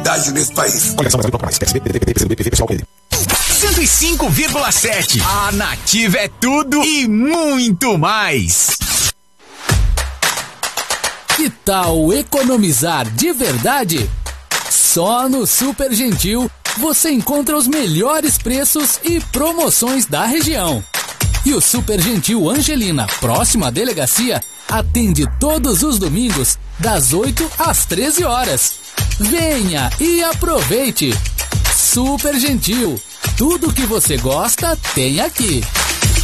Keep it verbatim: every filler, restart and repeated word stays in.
nesse país. cento e cinco vírgula sete. A Nativa é tudo e muito mais. Que tal economizar de verdade? Só no Super Gentil você encontra os melhores preços e promoções da região. E o Super Gentil Angelina, próxima à delegacia, atende todos os domingos, das oito às treze horas. Venha e aproveite! Super Gentil, tudo que você gosta tem aqui.